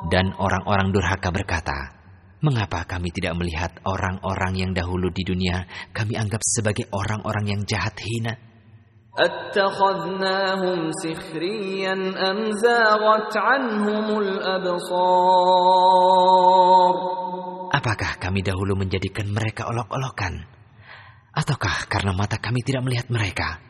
Dan orang-orang durhaka berkata, mengapa kami tidak melihat orang-orang yang dahulu di dunia kami anggap sebagai orang-orang yang jahat hina? أَتَّخَذْنَاهُمْ سِخْرِيًّا أَمْ زَاغَتْ عَنْهُمُ الْأَبْصَارُ. Apakah kami dahulu menjadikan mereka olok-olokan? Ataukah karena mata kami tidak melihat mereka?